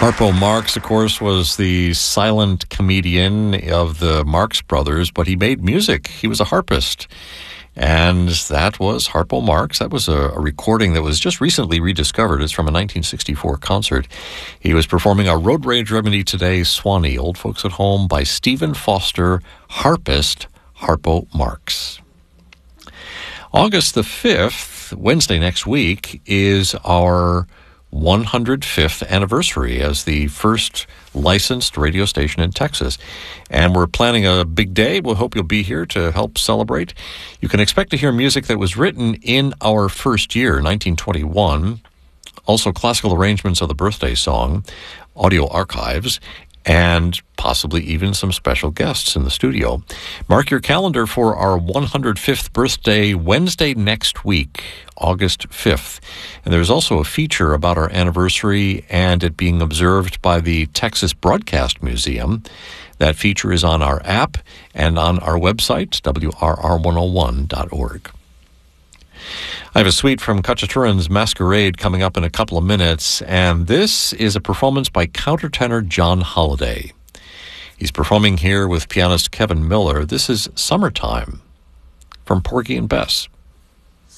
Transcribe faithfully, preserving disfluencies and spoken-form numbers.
Harpo Marx, of course, was the silent comedian of the Marx Brothers, but he made music. He was a harpist. And that was Harpo Marx. That was a, a recording that was just recently rediscovered. It's from a nineteen sixty-four concert. He was performing a Road Rage Remedy Today, Swanee, Old Folks at Home, by Stephen Foster, harpist Harpo Marx. August the fifth, Wednesday next week, is our one hundred fifth anniversary as the first licensed radio station in Texas. And we're planning a big day. We'll hope you'll be here to help celebrate. You can expect to hear music that was written in our first year, nineteen twenty-one. Also classical arrangements of the birthday song, audio archives, and possibly even some special guests in the studio. Mark your calendar for our one hundred fifth birthday Wednesday next week, August fifth. And there's also a feature about our anniversary and it being observed by the Texas Broadcast Museum. That feature is on our app and on our website, W R R one oh one dot org. I have a suite from Khachaturian's Masquerade coming up in a couple of minutes, and this is a performance by countertenor John Holiday. He's performing here with pianist Kevin Miller. This is Summertime from Porgy and Bess.